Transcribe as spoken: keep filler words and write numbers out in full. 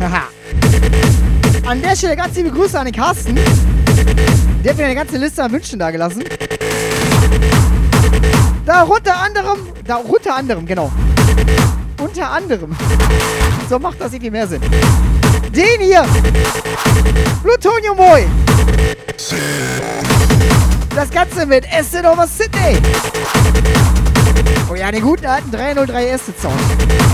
Haha. An der Stelle ganz liebe Grüße an den Carsten. Der hat mir eine ganze Liste an Wünschen da gelassen. Da unter anderem, da unter anderem, genau. Unter anderem. So macht das irgendwie mehr Sinn. Den hier. Plutonium Boy. Das Ganze mit Acid Over Sydney. Oh ja, den guten alten drei null drei Acid Sound.